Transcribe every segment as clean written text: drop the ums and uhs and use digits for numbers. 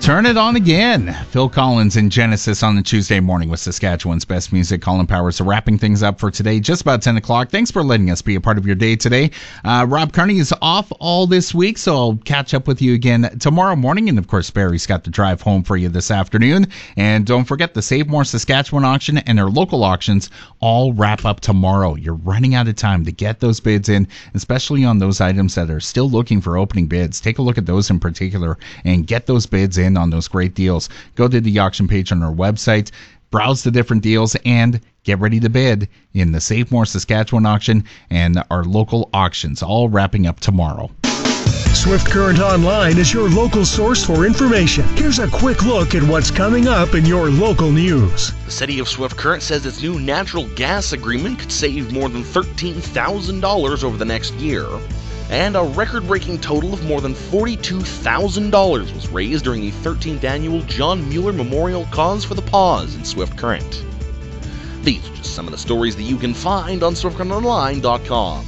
Turn it on again. Phil Collins and Genesis on the Tuesday morning with Saskatchewan's best music. Colin Powers wrapping things up for today, just about 10 o'clock. Thanks for letting us be a part of your day today. Rob Carney is off all this week, so I'll catch up with you again tomorrow morning. And, of course, Barry's got the drive home for you this afternoon. And don't forget the Save More Saskatchewan auction and their local auctions all wrap up tomorrow. You're running out of time to get those bids in, especially on those items that are still looking for opening bids. Take a look at those in particular and get those bids in on those great deals. Go to the auction page on our website, browse the different deals, and get ready to bid in the Save More Saskatchewan auction and our local auctions, all wrapping up tomorrow. Swift Current Online is your local source for information. Here's a quick look at what's coming up in your local news. The city of Swift Current says its new natural gas agreement could save more than $13,000 over the next year. And a record-breaking total of more than $42,000 was raised during the 13th annual John Mueller Memorial Cause for the Paws in Swift Current. These are just some of the stories that you can find on SwiftCurrentOnline.com.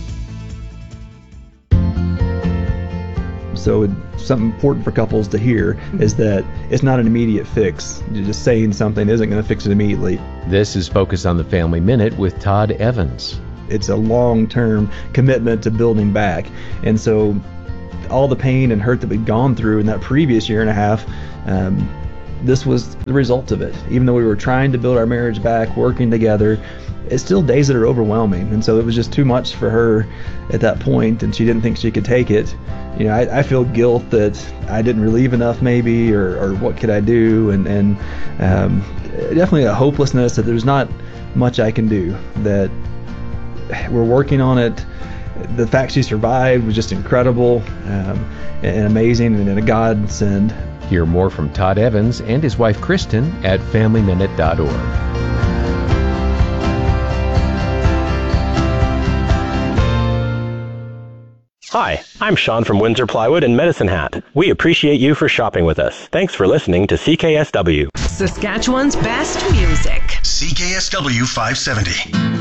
So something important for couples to hear is that it's not an immediate fix. Just saying something isn't going to fix it immediately. This is Focus on the Family Minute with Todd Evans. It's a long-term commitment to building back. And so all the pain and hurt that we'd gone through in that previous year and a half, this was the result of it. Even though we were trying to build our marriage back, working together, it's still days that are overwhelming. And so it was just too much for her at that point, and she didn't think she could take it. You know, I feel guilt that I didn't relieve enough maybe, or what could I do? And definitely a hopelessness that there's not much I can do, that we're working on it. The fact she survived was just incredible and amazing and a godsend. Hear more from Todd Evans and his wife Kristen at FamilyMinute.org. Hi, I'm Sean from Windsor Plywood and Medicine Hat. We appreciate you for shopping with us. Thanks for listening to CKSW. Saskatchewan's best music. CKSW 570.